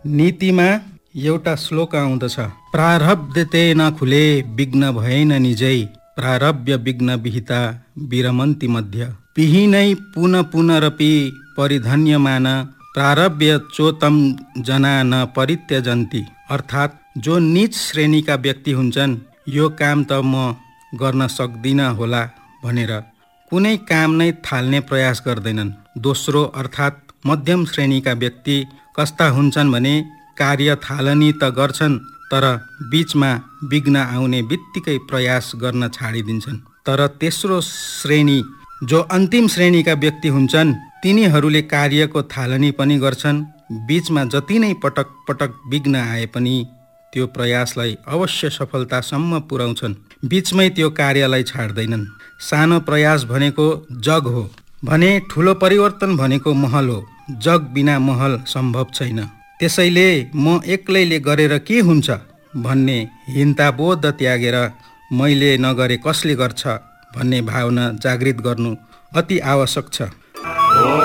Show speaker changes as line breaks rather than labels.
नीतिमा एउटा श्लोक आउँदछ, प्रारब्धते नखुले विघ्न भएन निजै, प्रारब्य विघ्न विहिता विरमन्ति मध्य, पिहिनै पुन पुनरपि परिधन्यमान, प्रारब्य चोतम जना न परित्यजन्ति। अर्थात् जो नीच श्रेणीका व्यक्ति हुन्छन्, यो काम त म गर्न सक्दिनँ होला भनेर कुनै काम नै थाल्ने प्रयास गर्दैनन्। दोस्रो अर्थात् मध्यम श्रेणीका व्यक्ति कस्ता हुन्छन् भने कार्य थालनी त गर्छन्, तर बीचमा विघ्न आउने बित्तिकै प्रयास गर्न छाडिदिन्छन्। तर तेस्रो श्रेणी जो अन्तिम श्रेणीका व्यक्ति हुन्छन्, तिनीहरूले कार्यको थालनी पनि गर्छन्, बीचमा जति नै पटक पटक विघ्न आए पनि त्यो प्रयासलाई अवश्य सफलतासम्म पुर्याउँछन्, बीचमै त्यो कार्यलाई छाड्दैनन्। सानो प्रयास भनेको जग हो भने ठुलो परिवर्तन भनेको महल हो। जग बिना महल सम्भव छैन। त्यसैले म एक्लैले गरेर के हुन्छ भन्ने हिंताबोध त्यागेर मैले नगरे कसले गर्छ भन्ने भावना जागृत गर्नु अति आवश्यक छ।